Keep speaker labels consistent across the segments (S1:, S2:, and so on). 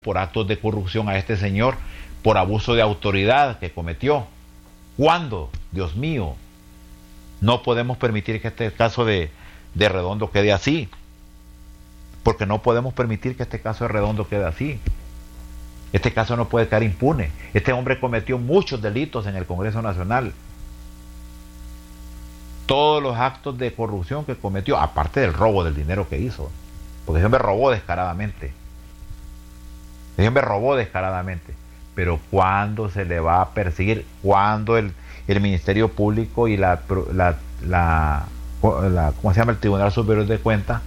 S1: por actos de corrupción a este señor, por abuso de autoridad que cometió. ¿Cuándo? Dios mío, no podemos permitir que este caso de Redondo quede así, porque no podemos permitir que este caso de Redondo quede así. Este caso no puede quedar impune. Este hombre cometió muchos delitos en el Congreso Nacional. Todos los actos de corrupción que cometió, aparte del robo del dinero que hizo, porque ese hombre robó descaradamente. Ese hombre robó descaradamente. Pero ¿cuándo se le va a perseguir? ¿Cuándo el Ministerio Público y ¿cómo se llama? El Tribunal Superior de Cuentas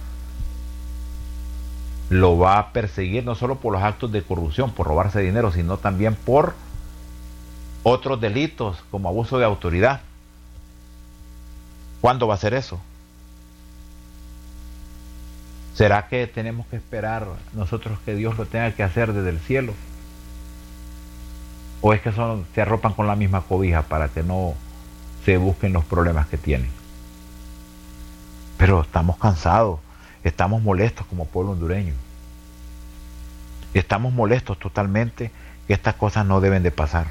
S1: lo va a perseguir no solo por los actos de corrupción, por robarse dinero, sino también por otros delitos como abuso de autoridad? ¿Cuándo va a ser eso? ¿Será que tenemos que esperar nosotros que Dios lo tenga que hacer desde el cielo? ¿O es que se arropan con la misma cobija para que no se busquen los problemas que tienen? Pero estamos cansados, estamos molestos como pueblo hondureño. Estamos molestos totalmente que estas cosas no deben de pasar.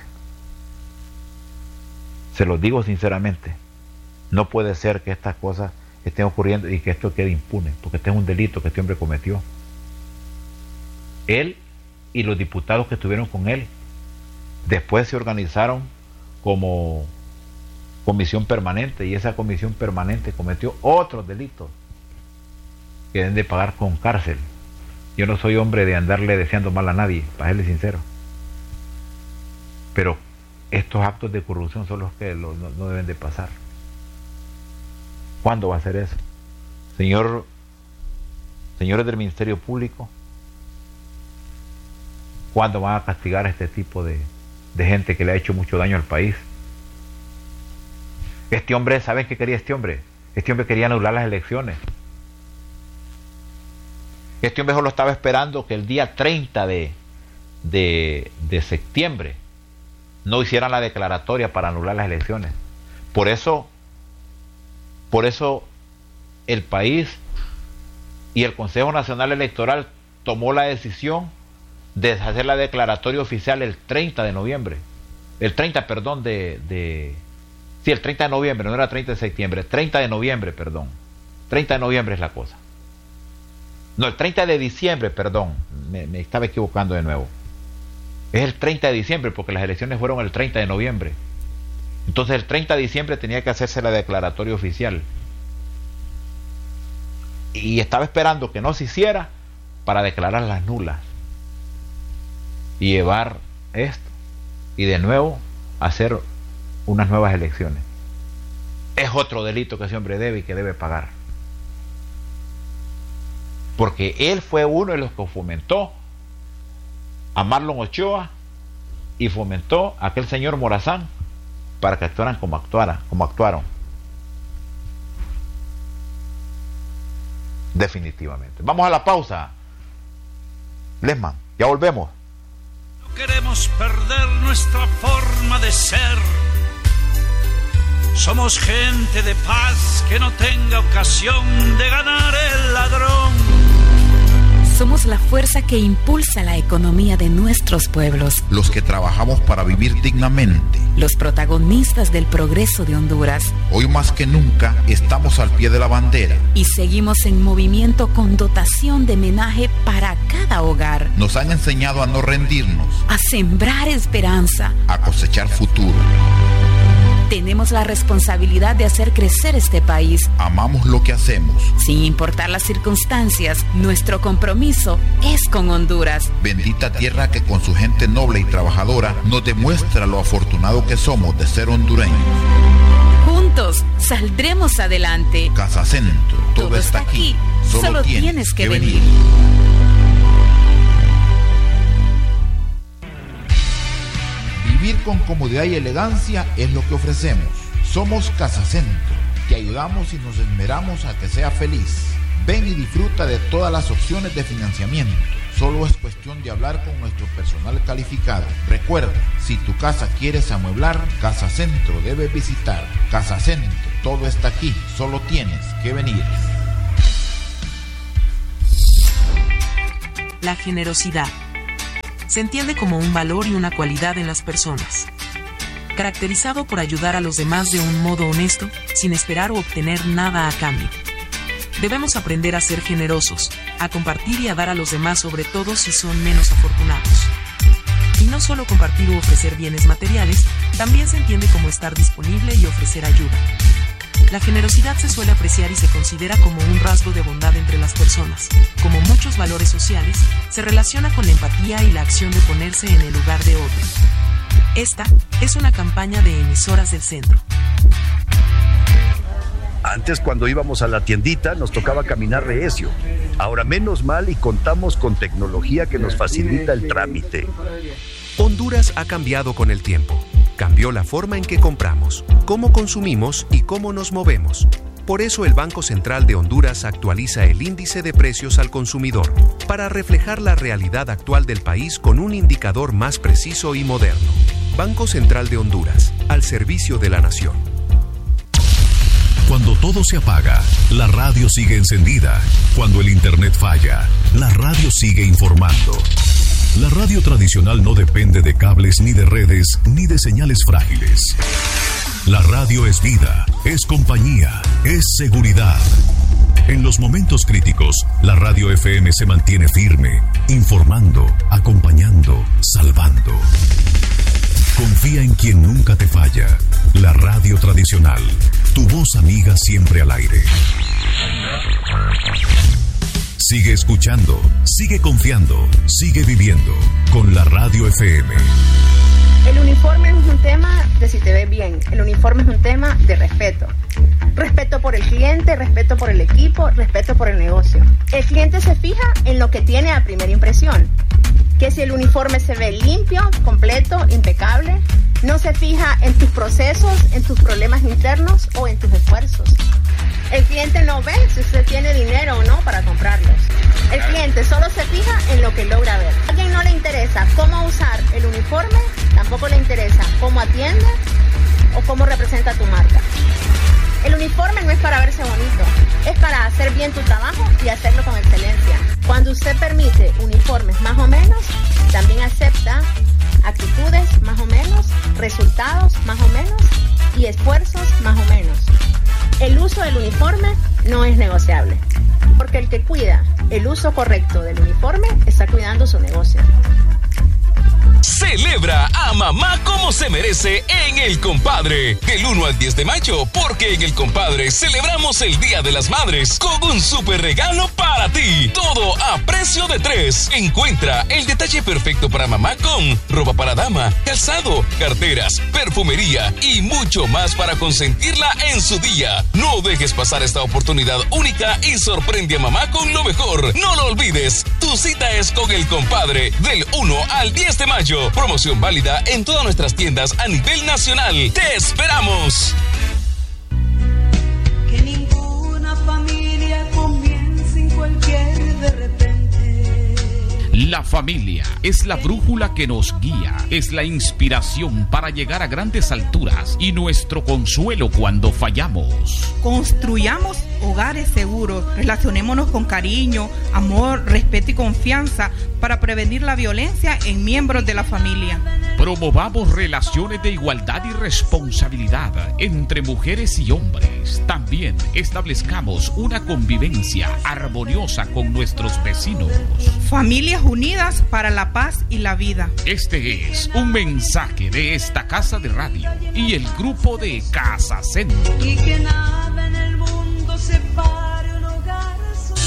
S1: Se los digo sinceramente, no puede ser que estas cosas estén ocurriendo y que esto quede impune, porque este es un delito que este hombre cometió. Él y los diputados que estuvieron con él después se organizaron como comisión permanente, y esa comisión permanente cometió otros delitos que deben de pagar con cárcel. Yo no soy hombre de andarle deseando mal a nadie, para serle sincero, pero estos actos de corrupción son los que no deben de pasar. ¿Cuándo va a ser eso? Señores del Ministerio Público, ¿cuándo van a castigar a este tipo de gente que le ha hecho mucho daño al país? Este hombre, ¿saben qué quería este hombre? Este hombre quería anular las elecciones. Este hombre solo estaba esperando que el día 30 de septiembre no hicieran la declaratoria para anular las elecciones. Por eso el país y el Consejo Nacional Electoral tomó la decisión de hacer la declaratoria oficial el 30 de noviembre. El 30 de noviembre, no era 30 de septiembre, 30 de noviembre, perdón. 30 de noviembre es la cosa. No, el 30 de diciembre, perdón, me estaba equivocando de nuevo. Es el 30 de diciembre porque las elecciones fueron el 30 de noviembre. Entonces el 30 de diciembre tenía que hacerse la declaratoria oficial. Y estaba esperando que no se hiciera para declararlas nulas y llevar esto y de nuevo hacer unas nuevas elecciones. Es otro delito que ese hombre debe y que debe pagar, porque él fue uno de los que fomentó a Marlon Ochoa y fomentó a aquel señor Morazán para que actuaran como actuaron. Definitivamente. Vamos a la pausa, Lesman, ya volvemos.
S2: No queremos perder nuestra forma de ser. Somos gente de paz que no tenga ocasión de ganar el ladrón.
S3: Somos la fuerza que impulsa la economía de nuestros pueblos.
S4: Los que trabajamos para vivir dignamente.
S3: Los protagonistas del progreso de Honduras.
S4: Hoy más que nunca estamos al pie de la bandera.
S3: Y seguimos en movimiento con dotación de menaje para cada hogar.
S4: Nos han enseñado a no rendirnos.
S3: A sembrar esperanza.
S4: A cosechar futuro.
S3: Tenemos la responsabilidad de hacer crecer este país.
S4: Amamos lo que hacemos.
S3: Sin importar las circunstancias, nuestro compromiso es con Honduras.
S4: Bendita tierra que con su gente noble y trabajadora nos demuestra lo afortunado que somos de ser hondureños.
S3: Juntos saldremos adelante.
S4: Casa Centro, todo está aquí. Solo tienes que venir. Vivir con comodidad y elegancia es lo que ofrecemos. Somos Casa Centro. Te ayudamos y nos esmeramos a que sea feliz. Ven y disfruta de todas las opciones de financiamiento. Solo es cuestión de hablar con nuestro personal calificado. Recuerda, si tu casa quieres amueblar, Casa Centro debes visitar. Casa Centro, todo está aquí. Solo tienes que venir.
S5: La generosidad, se entiende como un valor y una cualidad en las personas, caracterizado por ayudar a los demás de un modo honesto, sin esperar o obtener nada a cambio. Debemos aprender a ser generosos, a compartir y a dar a los demás, sobre todo si son menos afortunados. Y no solo compartir o ofrecer bienes materiales, también se entiende como estar disponible y ofrecer ayuda. La generosidad se suele apreciar y se considera como un rasgo de bondad entre las personas. Como muchos valores sociales, se relaciona con la empatía y la acción de ponerse en el lugar de otro. Esta es una campaña de Emisoras del Centro.
S6: Antes, cuando íbamos a la tiendita, nos tocaba caminar recio. Ahora menos mal y contamos con tecnología que nos facilita el trámite.
S7: Honduras ha cambiado con el tiempo. Cambió la forma en que compramos, cómo consumimos y cómo nos movemos. Por eso el Banco Central de Honduras actualiza el índice de precios al consumidor para reflejar la realidad actual del país con un indicador más preciso y moderno. Banco Central de Honduras, al servicio de la nación.
S8: Cuando todo se apaga, la radio sigue encendida. Cuando el internet falla, la radio sigue informando. La radio tradicional no depende de cables, ni de redes, ni de señales frágiles. La radio es vida, es compañía, es seguridad. En los momentos críticos, la radio FM se mantiene firme, informando, acompañando, salvando. Confía en quien nunca te falla. La radio tradicional, tu voz amiga siempre al aire. Sigue escuchando, sigue confiando, sigue viviendo con la radio FM.
S9: El uniforme es un tema de si te ves bien. El uniforme es un tema de respeto. Respeto por el cliente, respeto por el equipo, respeto por el negocio. El cliente se fija en lo que tiene a primera impresión. Que si el uniforme se ve limpio, completo, impecable, no se fija en tus procesos, en tus problemas internos o en tus esfuerzos. El cliente no ve si usted tiene dinero o no para comprarlos. El cliente solo se fija en lo que logra ver. A alguien no le interesa cómo usar el uniforme, tampoco le interesa cómo atiende o cómo representa tu marca. El uniforme no es para verse bonito, es para hacer bien tu trabajo y hacerlo con excelencia. Cuando usted permite uniformes más o menos, también acepta actitudes más o menos, resultados más o menos y esfuerzos más o menos. El uso del uniforme no es negociable, porque el que cuida el uso correcto del uniforme está cuidando su negocio.
S10: Celebra a mamá como se merece en El Compadre, del 1 al 10 de mayo, porque en El Compadre celebramos el Día de las Madres con un super regalo para ti. Todo a precio de 3. Encuentra el detalle perfecto para mamá con ropa para dama, calzado, carteras, perfumería y mucho más para consentirla en su día. No dejes pasar esta oportunidad única y sorprende a mamá con lo mejor. No lo olvides, tu cita es con El Compadre del 1 al 10 de mayo. Promoción válida en todas nuestras tiendas a nivel nacional. ¡Te esperamos!
S11: Que ninguna familia comience en cualquier de repente.
S12: La familia es la brújula que nos guía, es la inspiración para llegar a grandes alturas y nuestro consuelo cuando fallamos.
S13: Construyamos hogares seguros, relacionémonos con cariño, amor, respeto y confianza para prevenir la violencia en miembros de la familia.
S12: Promovamos relaciones de igualdad y responsabilidad entre mujeres y hombres. También establezcamos una convivencia armoniosa con nuestros vecinos.
S13: Familias unidas para la paz y la vida.
S12: Este es un mensaje de esta casa de radio y el grupo de Casa Centro.
S11: Y que nada en el mundo separe un hogar.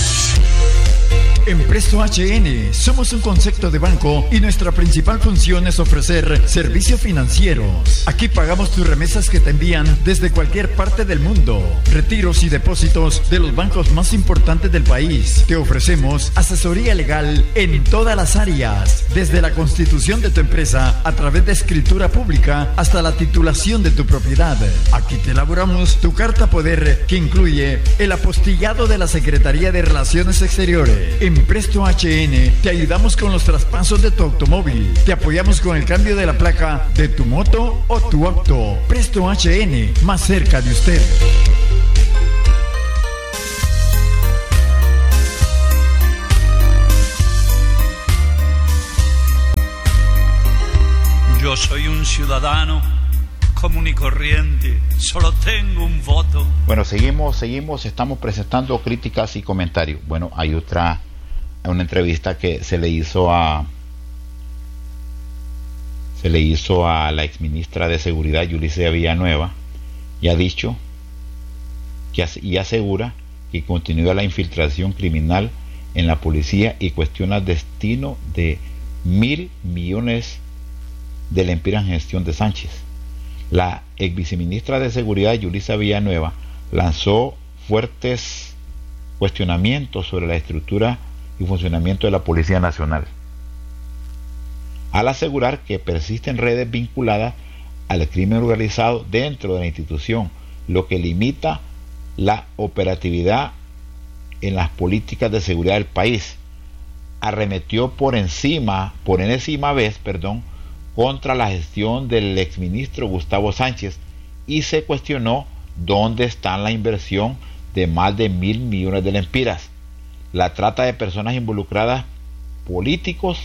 S14: En Presto HN somos un concepto de banco y nuestra principal función es ofrecer servicios financieros. Aquí pagamos tus remesas que te envían desde cualquier parte del mundo, retiros y depósitos de los bancos más importantes del país. Te ofrecemos asesoría legal en todas las áreas, desde la constitución de tu empresa a través de escritura pública hasta la titulación de tu propiedad. Aquí te elaboramos tu carta poder que incluye el apostillado de la Secretaría de Relaciones Exteriores. En Presto HN te ayudamos con los traspasos de tu automóvil. Te apoyamos con el cambio de la placa de tu moto o tu auto. Presto HN, más cerca de usted.
S2: soy un ciudadano común y corriente, solo tengo un voto.
S4: Bueno, seguimos, estamos presentando críticas y comentarios. Bueno, hay una entrevista que se le hizo a la exministra de Seguridad, Yulisa Villanueva, y ha dicho y asegura que continúa la infiltración criminal en la policía y cuestiona el destino de 1.000 millones de lempiras en gestión de Sánchez. La ex viceministra de Seguridad, Yulisa Villanueva, lanzó fuertes cuestionamientos sobre la estructura y funcionamiento de la Policía Nacional, al asegurar que persisten redes vinculadas al crimen organizado dentro de la institución, lo que limita la operatividad en las políticas de seguridad del país. Arremetió por enésima vez contra la gestión del exministro Gustavo Sánchez y se cuestionó dónde está la inversión de más de 1.000 millones de lempiras, la trata de personas involucradas políticos,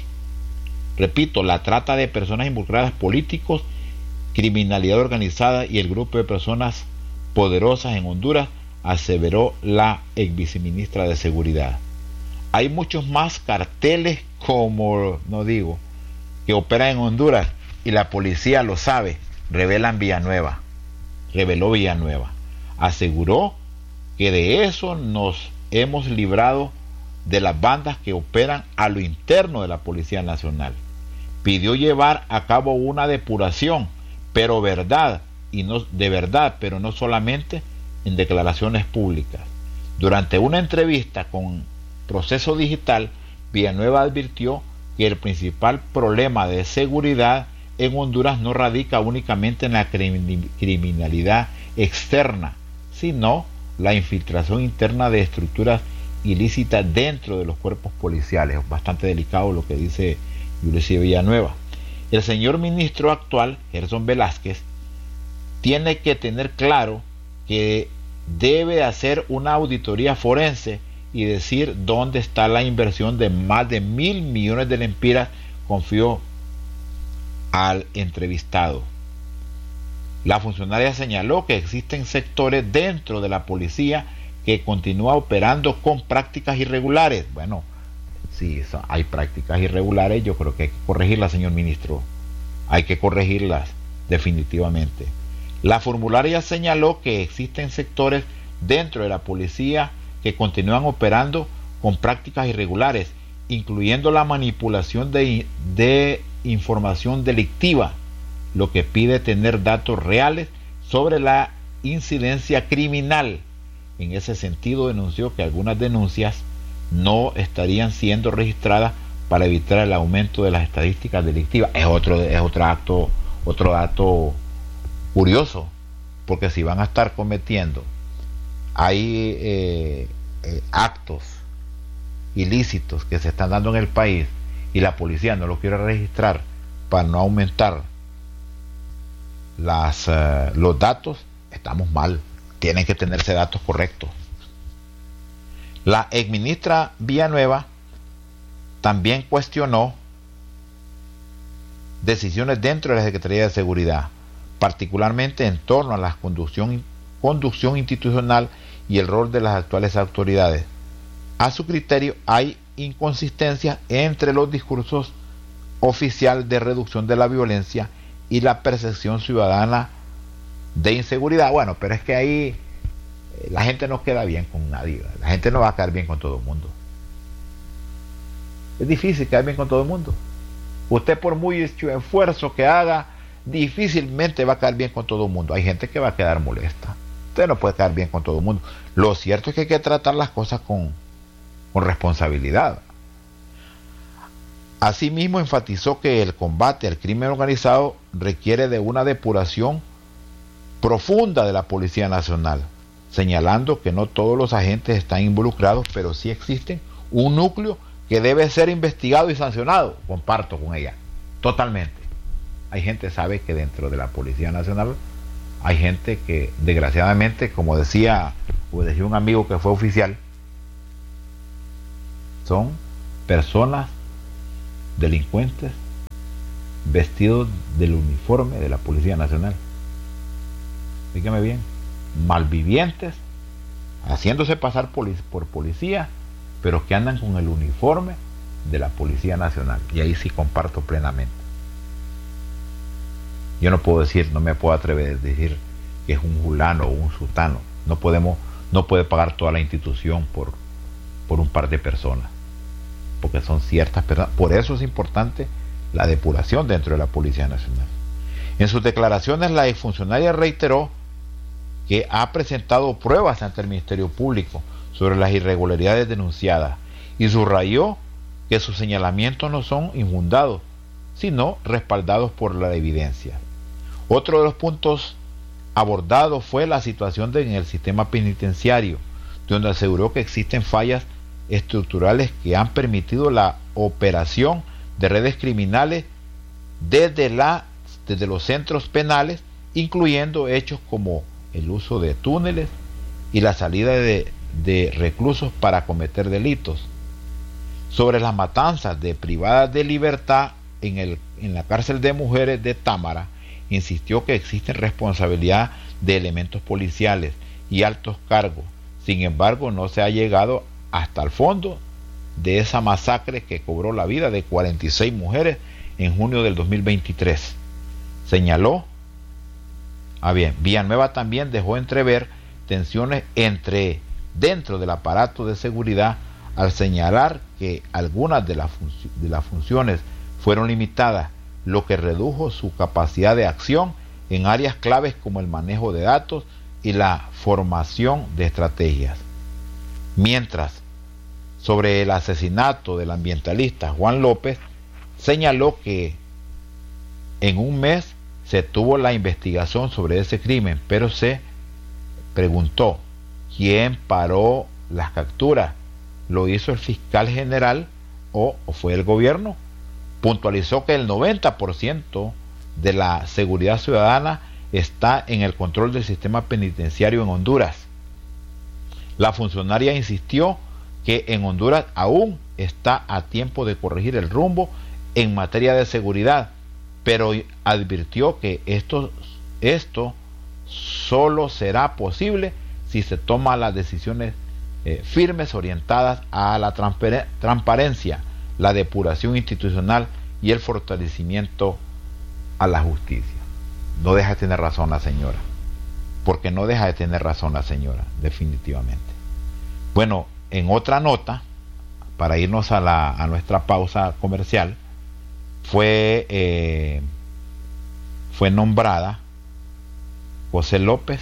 S4: criminalidad organizada y el grupo de personas poderosas en Honduras, aseveró la ex viceministra de Seguridad. Hay muchos más carteles que operan en Honduras y la policía lo sabe, reveló Villanueva. Aseguró que de eso nos hemos librado de las bandas que operan a lo interno de la Policía Nacional. Pidió llevar a cabo una depuración, pero no solamente en declaraciones públicas. Durante una entrevista con Proceso Digital, Villanueva advirtió que el principal problema de seguridad en Honduras no radica únicamente en la criminalidad externa, sino la infiltración interna de estructuras ilícitas dentro de los cuerpos policiales. Es bastante delicado lo que dice Yulisa Villanueva. El señor ministro actual, Gerson Velázquez, tiene que tener claro que debe hacer una auditoría forense y decir dónde está la inversión de más de 1.000 millones de lempiras, confió al entrevistado. La funcionaria señaló que existen sectores dentro de la policía que continúa operando con prácticas irregulares. Bueno, sí, hay prácticas irregulares, yo creo que hay que corregirlas, señor ministro. Hay que corregirlas definitivamente. La formularia señaló que existen sectores dentro de la policía que continúan operando con prácticas irregulares, incluyendo la manipulación de información delictiva, lo que pide tener datos reales sobre la incidencia criminal. En ese sentido, denunció que algunas denuncias no estarían siendo registradas para evitar el aumento de las estadísticas delictivas. Es otro dato curioso, porque si van a estar cometiendo actos ilícitos que se están dando en el país y la policía no lo quiere registrar para no aumentar los datos, estamos mal. Tienen que tenerse datos correctos. La exministra Villanueva también cuestionó decisiones dentro de la Secretaría de Seguridad, particularmente en torno a la conducción institucional y el rol de las actuales autoridades. A su criterio, hay inconsistencias entre los discursos oficiales de reducción de la violencia y la percepción ciudadana de inseguridad. Bueno, pero es que ahí la gente no queda bien con nadie, la gente no va a quedar bien con todo el mundo. Es difícil quedar bien con todo el mundo. Usted, por muy esfuerzo que haga, difícilmente va a quedar bien con todo el mundo. Hay gente que va a quedar molesta. Usted no puede quedar bien con todo el mundo. Lo cierto es que hay que tratar las cosas con responsabilidad. Asimismo, enfatizó que el combate al crimen organizado requiere de una depuración profunda de la Policía Nacional, señalando que no todos los agentes están involucrados, pero sí existe un núcleo que debe ser investigado y sancionado. Comparto con ella totalmente. Hay gente que sabe que dentro de la Policía Nacional hay gente que, desgraciadamente, como decía un amigo que fue oficial, son personas delincuentes
S1: vestidos del uniforme de la Policía Nacional. Dígame bien, malvivientes, haciéndose pasar por policía, pero que andan con el uniforme de la Policía Nacional. Y ahí sí comparto plenamente. Yo no puedo decir, no me puedo atrever a decir que es un fulano o un sutano. No puede pagar toda la institución por un par de personas, porque son ciertas personas. Por eso es importante la depuración dentro de la Policía Nacional. En sus declaraciones, la exfuncionaria reiteró que ha presentado pruebas ante el Ministerio Público sobre las irregularidades denunciadas y subrayó que sus señalamientos no son infundados, sino respaldados por la evidencia. Otro de los puntos abordados fue la situación en el sistema penitenciario, donde aseguró que existen fallas estructurales que han permitido la operación de redes criminales desde los centros penales, incluyendo hechos como el uso de túneles y la salida de reclusos para cometer delitos. Sobre las matanzas de privadas de libertad en la cárcel de mujeres de Támara, insistió que existen responsabilidad de elementos policiales y altos cargos. Sin embargo, no se ha llegado hasta el fondo de esa masacre que cobró la vida de 46 mujeres en junio del 2023. Señaló. Villanueva también dejó entrever tensiones dentro del aparato de seguridad al señalar que algunas de las funciones fueron limitadas, lo que redujo su capacidad de acción en áreas claves como el manejo de datos y la formación de estrategias. Mientras, sobre el asesinato del ambientalista Juan López, señaló que en un mes se tuvo la investigación sobre ese crimen, pero se preguntó quién paró las capturas. ¿Lo hizo el fiscal general o fue el gobierno? Puntualizó que el 90% de la seguridad ciudadana está en el control del sistema penitenciario en Honduras. La funcionaria insistió que en Honduras aún está a tiempo de corregir el rumbo en materia de seguridad, pero advirtió que esto solo será posible si se toman las decisiones firmes orientadas a la transparencia, la depuración institucional y el fortalecimiento a la justicia. No deja de tener razón la señora, porque no deja de tener razón la señora, definitivamente. Bueno, en otra nota, para irnos a nuestra pausa comercial, fue nombrada José López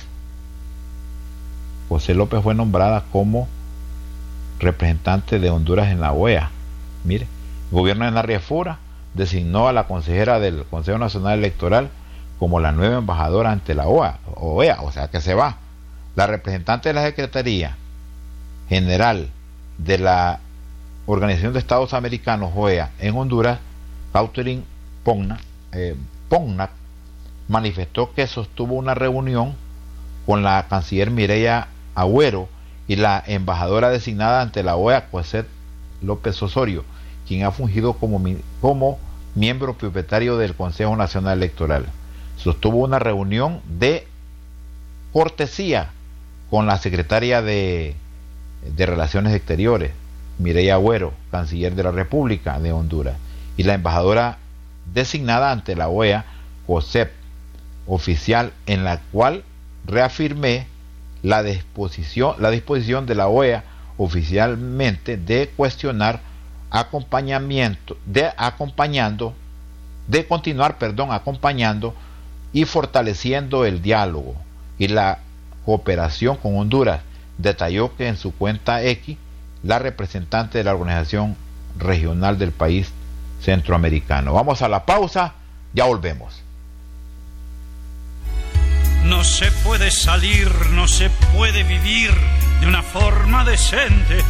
S1: fue nombrada como representante de Honduras en la OEA. Mire, el gobierno de Narria Fura designó a la consejera del Consejo Nacional Electoral como la nueva embajadora ante la OEA, o sea que se va. La representante de la Secretaría General de la Organización de Estados Americanos, OEA, en Honduras, Catherine Pognac, manifestó que sostuvo una reunión con la canciller Mireya Agüero y la embajadora designada ante la OEA, Cosette López Osorio, quien ha fungido como miembro propietario del Consejo Nacional Electoral. Sostuvo una reunión de cortesía con la secretaria de Relaciones Exteriores, Mireya Agüero, canciller de la República de Honduras, y la embajadora designada ante la OEA, Cosette, oficial, en la cual reafirmé la disposición de la OEA oficialmente de continuar acompañando y fortaleciendo el diálogo y la cooperación con Honduras. Detalló que en su cuenta X, la representante de la organización regional del país centroamericano. Vamos a la pausa, ya volvemos.
S2: No se puede salir, no se puede vivir de una forma decente.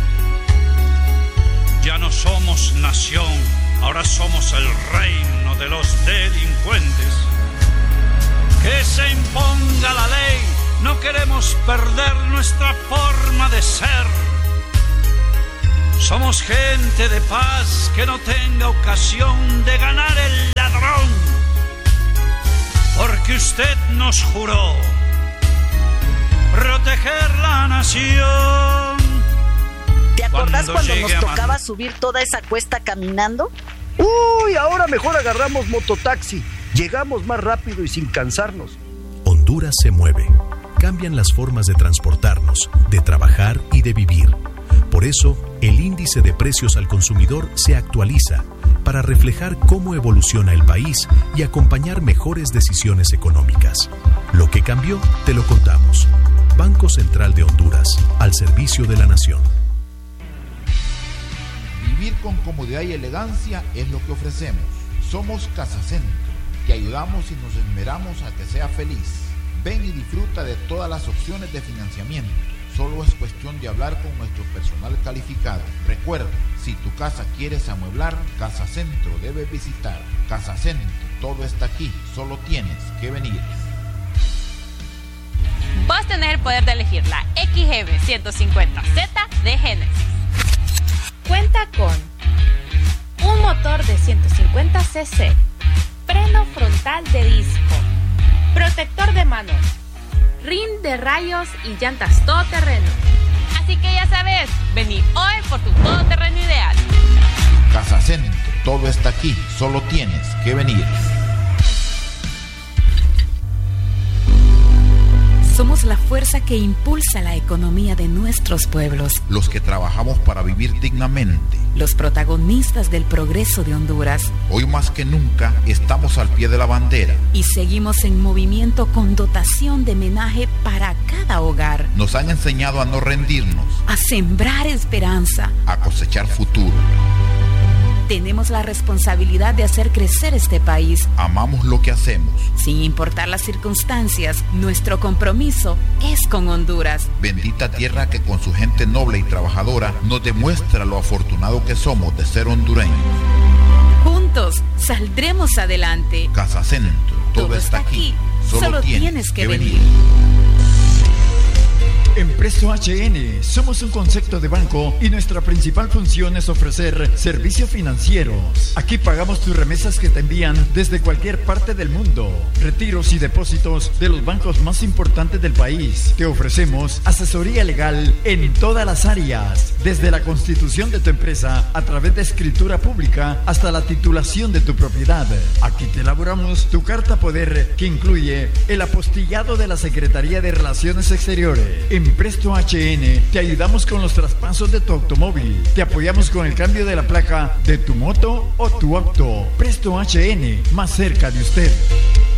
S2: Ya no somos nación, ahora somos el reino de los delincuentes. Que se imponga la ley, no queremos perder nuestra forma de ser. Somos gente de paz que no tenga ocasión de ganar el ladrón. usted nos juró proteger la nación.
S15: ¿Te acordás cuando nos tocaba subir toda esa cuesta caminando?
S6: Uy, ahora mejor agarramos mototaxi. Llegamos más rápido y sin cansarnos.
S8: Honduras se mueve. Cambian las formas de transportarnos, de trabajar y de vivir. Por eso, el índice de precios al consumidor se actualiza para reflejar cómo evoluciona el país y acompañar mejores decisiones económicas. Lo que cambió, te lo contamos. Banco Central de Honduras, al servicio de la nación.
S4: Vivir con comodidad y elegancia es lo que ofrecemos. Somos Casa Centro. Te ayudamos y nos esmeramos a que sea feliz. Ven y disfruta de todas las opciones de financiamiento. Solo es cuestión de hablar con nuestro personal calificado. Recuerda, si tu casa quieres amueblar, Casa Centro debes visitar. Casa Centro, todo está aquí, solo tienes que venir.
S16: Vos tenés el poder de elegir la XGB 150Z de Genesis.
S17: Cuenta con un motor de 150 cc, freno frontal de disco, protector de manos, rin de rayos y llantas todoterreno.
S16: Así que ya sabes, vení hoy por tu todoterreno ideal.
S4: Casa Centro, todo está aquí, solo tienes que venir.
S3: Somos la fuerza que impulsa la economía de nuestros pueblos.
S4: Los que trabajamos para vivir dignamente.
S3: Los protagonistas del progreso de Honduras.
S4: Hoy más que nunca estamos al pie de la bandera.
S3: Y seguimos en movimiento con dotación de menaje para cada hogar.
S4: Nos han enseñado a no rendirnos.
S3: A sembrar esperanza.
S4: A cosechar futuro.
S3: Tenemos la responsabilidad de hacer crecer este país.
S4: Amamos lo que hacemos.
S3: Sin importar las circunstancias, nuestro compromiso es con Honduras.
S4: Bendita tierra que con su gente noble y trabajadora nos demuestra lo afortunado que somos de ser hondureños.
S3: Juntos saldremos adelante.
S4: Casa Centro, todo está aquí. Solo tienes que venir.
S14: En Presto HN somos un concepto de banco y nuestra principal función es ofrecer servicios financieros. Aquí pagamos tus remesas que te envían desde cualquier parte del mundo. Retiros y depósitos de los bancos más importantes del país. Te ofrecemos asesoría legal en todas las áreas, desde la constitución de tu empresa a través de escritura pública hasta la titulación de tu propiedad. Aquí te elaboramos tu carta poder que incluye el apostillado de la Secretaría de Relaciones Exteriores. En Presto HN te ayudamos con los traspasos de tu automóvil. Te apoyamos con el cambio de la placa de tu moto o tu auto. Presto HN, más cerca de usted.